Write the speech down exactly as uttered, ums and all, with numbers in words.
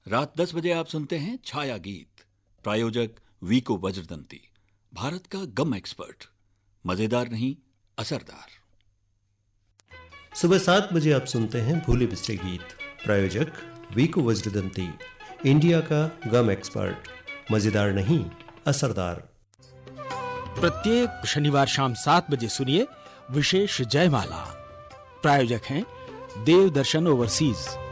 रात दस बजे आप सुनते हैं छाया गीत। प्रायोजक वीको वज्रदंती, भारत का गम एक्सपर्ट। मजेदार नहीं, असरदार। सुबह सात बजे आप सुनते हैं भूले बिसरे गीत। प्रायोजक वीको वज्रदंती, इंडिया का गम एक्सपर्ट। मजेदार नहीं, असरदार। प्रत्येक शनिवार शाम सात बजे सुनिए विशेष जयमाला। प्रायोजक हैं देव दर्शन ओवरसीज।